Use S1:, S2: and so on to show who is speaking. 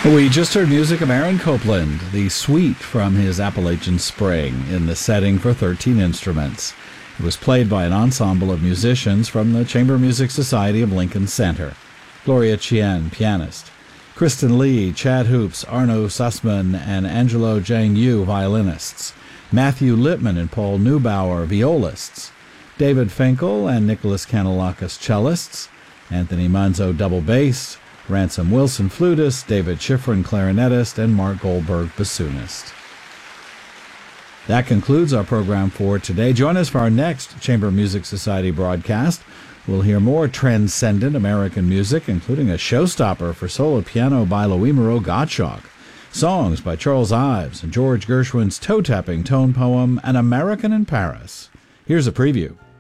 S1: We just heard music of Aaron Copland, the suite from his Appalachian Spring, in the setting for 13 instruments. It was played by an ensemble of musicians from the Chamber Music Society of Lincoln Center. Gloria Chien, pianist. Kristen Lee, Chad Hoops, Arno Sussman, and Angelo Jang Yu, violinists. Matthew Lippman and Paul Neubauer, violists. David Finkel and Nicholas Kanelakis, cellists. Anthony Manzo, double bass. Ransom Wilson, flutist, David Schifrin, clarinetist, and Mark Goldberg, bassoonist. That concludes our program for today. Join us for our next Chamber Music Society broadcast. We'll hear more transcendent American music, including a showstopper for solo piano by Louis-Moreau Gottschalk, songs by Charles Ives, and George Gershwin's toe-tapping tone poem, An American in Paris. Here's a preview.